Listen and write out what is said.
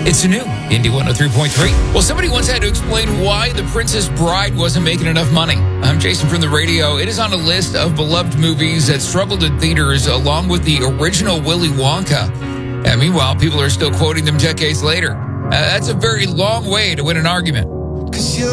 It's new Indy 103.3. Well, somebody once had to explain why The Princess Bride wasn't making enough money. I'm Jason from the radio. It is on a list of beloved movies that struggled in theaters along with the original Willy Wonka. And meanwhile, people are still quoting them decades later. That's a very long way to win an argument.